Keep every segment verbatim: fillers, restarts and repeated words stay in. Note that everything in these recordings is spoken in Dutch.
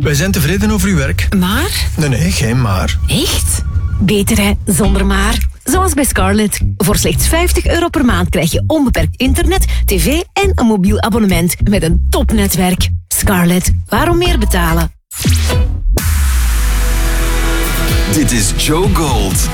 Wij zijn tevreden over uw werk. Maar? Nee, nee, geen maar. Echt? Beter hè, zonder maar. Zoals bij Scarlett. Voor slechts vijftig euro per maand krijg je onbeperkt internet, tv en een mobiel abonnement met een topnetwerk. Scarlett, waarom meer betalen? Dit is Joe Gold.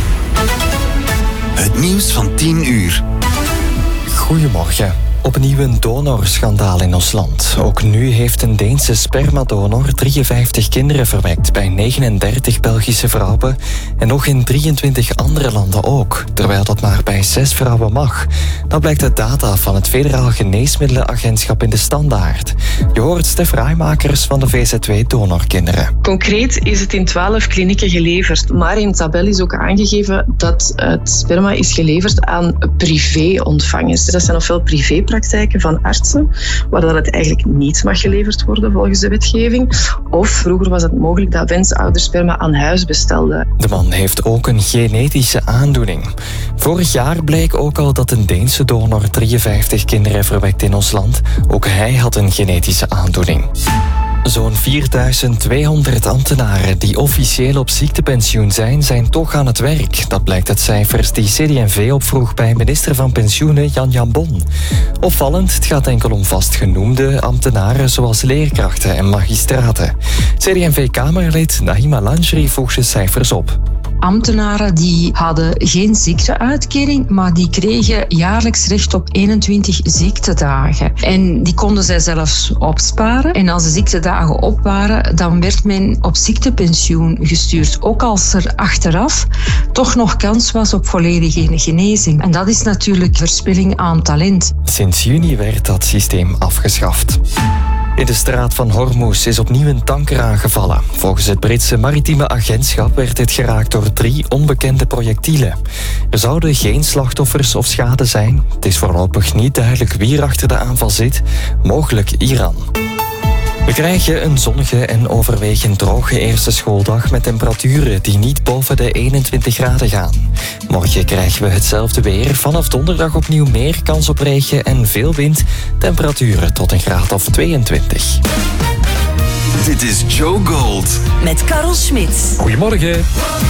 Het nieuws van tien uur. Goedemorgen. Opnieuw een donorschandaal in ons land. Ook nu heeft een Deense spermadonor drieënvijftig kinderen verwekt bij negenendertig Belgische vrouwen en nog in drieëntwintig andere landen ook, terwijl dat maar bij zes vrouwen mag. Dat blijkt uit data van het Federaal Geneesmiddelenagentschap in de Standaard. Je hoort Stef Raaimakers van de V Z W Donorkinderen. Concreet is het in twaalf klinieken geleverd, maar in de tabel is ook aangegeven dat het sperma is geleverd aan privé-ontvangers. Dat zijn ofwel privé praktijken van artsen, waar dat het eigenlijk niet mag geleverd worden volgens de wetgeving. Of vroeger was het mogelijk dat wensouders sperma aan huis bestelden. De man heeft ook een genetische aandoening. Vorig jaar bleek ook al dat een Deense donor drieënvijftig kinderen verwekt in ons land. Ook hij had een genetische aandoening. Zo'n vierduizend tweehonderd ambtenaren die officieel op ziektepensioen zijn, zijn toch aan het werk. Dat blijkt uit cijfers die C D en V opvroeg bij minister van Pensioenen Jan Jambon. Opvallend, het gaat enkel om vastgenoemde ambtenaren zoals leerkrachten en magistraten. C D en V-Kamerlid Nahima Lanjri voegt de cijfers op. Ambtenaren die hadden geen ziekteuitkering, maar die kregen jaarlijks recht op eenentwintig ziektedagen. En die konden zij zelfs opsparen. En als de ziektedagen op waren, dan werd men op ziektepensioen gestuurd. Ook als er achteraf toch nog kans was op volledige genezing. En dat is natuurlijk verspilling aan talent. Sinds juni werd dat systeem afgeschaft. In de straat van Hormuz is opnieuw een tanker aangevallen. Volgens het Britse maritieme agentschap werd dit geraakt door drie onbekende projectielen. Er zouden geen slachtoffers of schade zijn. Het is voorlopig niet duidelijk wie er achter de aanval zit. Mogelijk Iran. We krijgen een zonnige en overwegend droge eerste schooldag met temperaturen die niet boven de eenentwintig graden gaan. Morgen krijgen we hetzelfde weer. Vanaf donderdag opnieuw meer kans op regen en veel wind. Temperaturen tot een graad of tweeëntwintig. Dit is Joe Gold. Met Karel Smits. Goedemorgen.